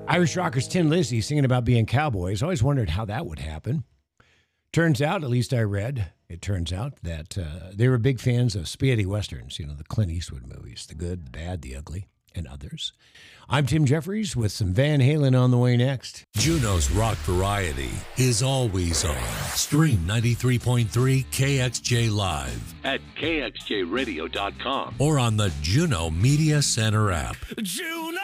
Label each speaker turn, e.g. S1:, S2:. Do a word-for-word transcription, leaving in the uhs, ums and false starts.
S1: Irish rockers Tin Lizzy singing about being cowboys. Always wondered how that would happen. Turns out, at least I read, it turns out that uh, they were big fans of spaghetti westerns, you know, the Clint Eastwood movies, the good, the bad, the ugly, and others. I'm Tim Jeffries with some Van Halen on the way next.
S2: Juno's rock variety is always on. Stream ninety-three point three K X J Live
S3: at K X J radio dot com
S2: or on the Juno Media Center app.
S4: Juno!